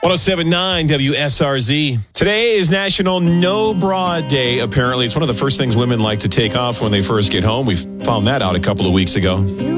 1079 WSRZ. Today is National No Bra Day, apparently. It's one of the first things women like to take off when they first get home. We found that out a couple of weeks ago.